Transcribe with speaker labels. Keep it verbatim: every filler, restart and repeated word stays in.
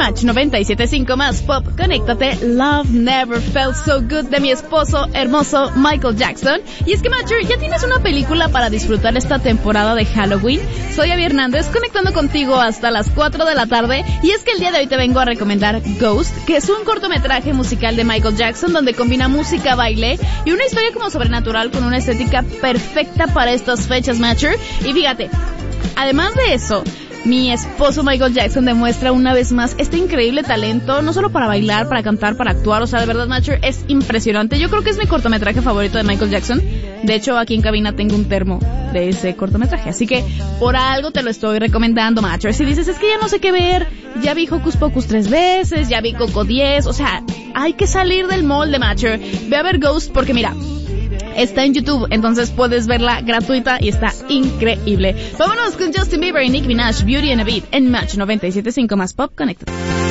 Speaker 1: Match noventa y siete punto cinco más Pop, conéctate. Love Never Felt So Good de mi esposo hermoso Michael Jackson. Y es que, Matcher, ya tienes una película para disfrutar esta temporada de Halloween. Soy Abby Hernández, conectando contigo hasta las cuatro de la tarde. Y es que el día de hoy te vengo a recomendar Ghost, que es un cortometraje musical de Michael Jackson donde combina música, baile y una historia como sobrenatural con una estética perfecta para estas fechas, Matcher. Y fíjate, además de eso, mi esposo Michael Jackson demuestra una vez más este increíble talento, no solo para bailar, para cantar, para actuar. O sea, de verdad, Matcher, es impresionante. Yo creo que es mi cortometraje favorito de Michael Jackson. De hecho, aquí en cabina tengo un termo de ese cortometraje, así que por algo te lo estoy recomendando, Matcher. Si dices, es que ya no sé qué ver, ya vi Hocus Pocus tres veces, ya vi Coco diez, o sea, hay que salir del molde, Matcher. Ve a ver Ghost porque mira, está en YouTube, entonces puedes verla gratuita y está increíble. Vámonos con Justin Bieber y Nicki Minaj, Beauty and a Beat, en Match noventa y siete punto cinco más Pop Connected.